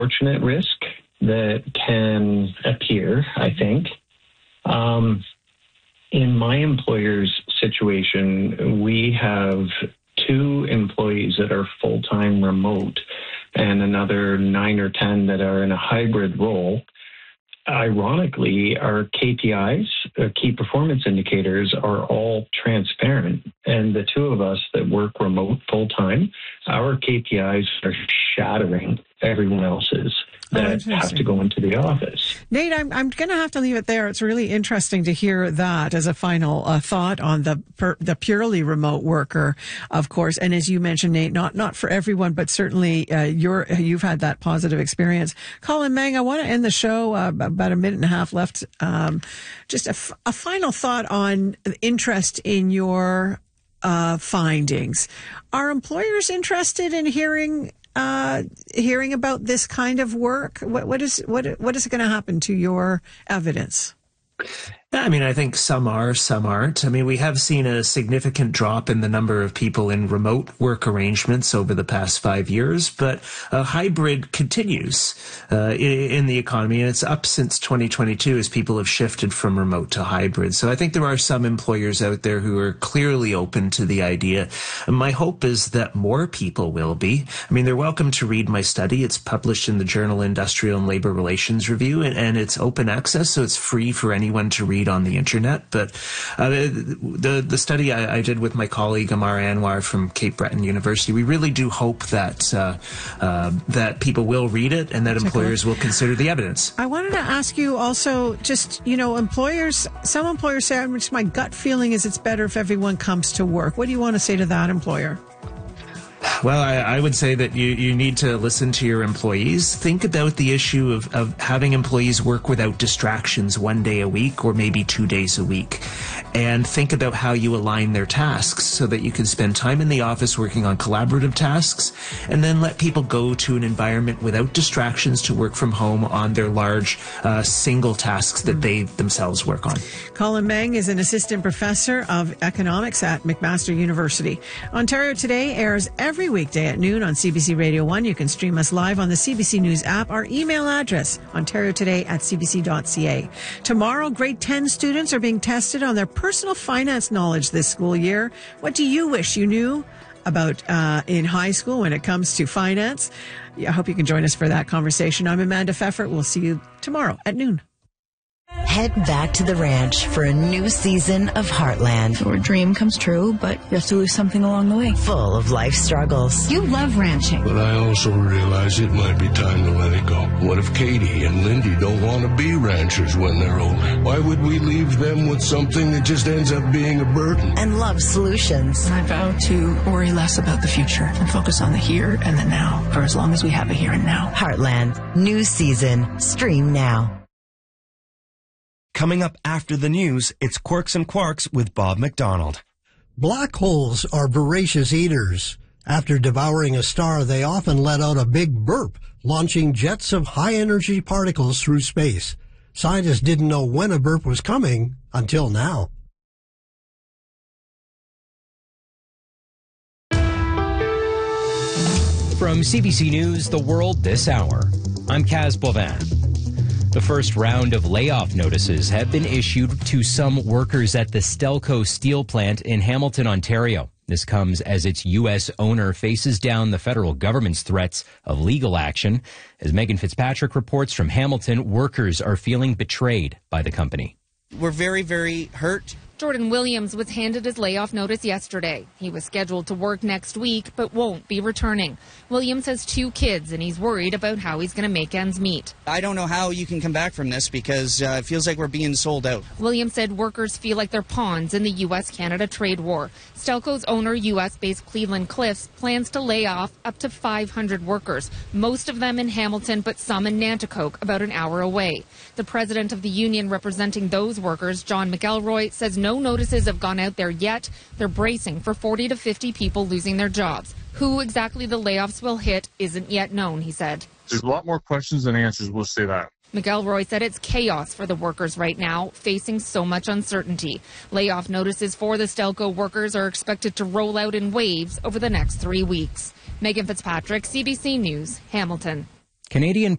unfortunate risk that can appear, I think. In my employer's situation, we have 2 employees that are full-time remote and another 9 or 10 that are in a hybrid role. Ironically, our KPIs, key performance indicators, are all transparent. And the 2 of us that work remote full-time, our KPIs are shattering everyone else's that have to go into the office. Nate, I'm going to have to leave it there. It's really interesting to hear that as a final thought on the purely remote worker, of course. And as you mentioned, Nate, not for everyone, but certainly you've had that positive experience. Colin Meng, I want to end the show, about a minute and a half left. Just a final thought on interest in your findings. Are employers interested in hearing about this kind of work? What is going to happen to your evidence? I mean, I think some are, some aren't. I mean, we have seen a significant drop in the number of people in remote work arrangements over the past 5 years, but hybrid continues in the economy, and it's up since 2022 as people have shifted from remote to hybrid. So I think there are some employers out there who are clearly open to the idea. And my hope is that more people will be. I mean, they're welcome to read my study. It's published in the journal Industrial and Labor Relations Review, and it's open access, so it's free for anyone to read on the internet. But the study I did with my colleague Amar Anwar from Cape Breton University, we really do hope that that people will read it and that employers will consider the evidence. I wanted to ask you also, just, some employers say, my gut feeling is it's better if everyone comes to work. What do you want to say to that employer? Well, I would say that you need to listen to your employees. Think about the issue of having employees work without distractions 1 day a week or maybe 2 days a week. And think about how you align their tasks so that you can spend time in the office working on collaborative tasks and then let people go to an environment without distractions to work from home on their large single tasks that they themselves work on. Colin Meng is an assistant professor of economics at McMaster University. Ontario Today airs every weekday at noon on CBC Radio 1. You can stream us live on the CBC News app. Our email address, ontariotoday@cbc.ca. Tomorrow, grade 10 students are being tested on their personal finance knowledge this school year. What do you wish you knew about in high school when it comes to finance? I hope you can join us for that conversation. I'm Amanda Pfeffert. We'll see you tomorrow at noon. Head back to the ranch for a new season of Heartland. Your dream comes true, but you have to lose something along the way. Full of life struggles. You love ranching. But I also realize it might be time to let it go. What if Katie and Lindy don't want to be ranchers when they're older? Why would we leave them with something that just ends up being a burden? And love solutions. I vow to worry less about the future and focus on the here and the now for as long as we have a here and now. Heartland, new season. Stream now. Coming up after the news, it's Quirks and Quarks with Bob McDonald. Black holes are voracious eaters. After devouring a star, they often let out a big burp, launching jets of high-energy particles through space. Scientists didn't know when a burp was coming until now. From CBC News, The World This Hour, I'm Kaz Bovin. The first round of layoff notices have been issued to some workers at the Stelco steel plant in Hamilton, Ontario. This comes as its U.S. owner faces down the federal government's threats of legal action. As Megan Fitzpatrick reports from Hamilton, workers are feeling betrayed by the company. We're very, very hurt. Jordan Williams was handed his layoff notice yesterday. He was scheduled to work next week, but won't be returning. Williams has 2 kids, and he's worried about how he's going to make ends meet. I don't know how you can come back from this because it feels like we're being sold out. Williams said workers feel like they're pawns in the U.S.-Canada trade war. Stelco's owner, U.S.-based Cleveland Cliffs, plans to lay off up to 500 workers, most of them in Hamilton, but some in Nanticoke, about an hour away. The president of the union representing those workers, John McElroy, says no notices have gone out there yet. They're bracing for 40 to 50 people losing their jobs. Who exactly the layoffs will hit isn't yet known, he said. There's a lot more questions than answers, we'll say that. McElroy said it's chaos for the workers right now, facing so much uncertainty. Layoff notices for the Stelco workers are expected to roll out in waves over the next 3 weeks. Megan Fitzpatrick, CBC News, Hamilton. Canadian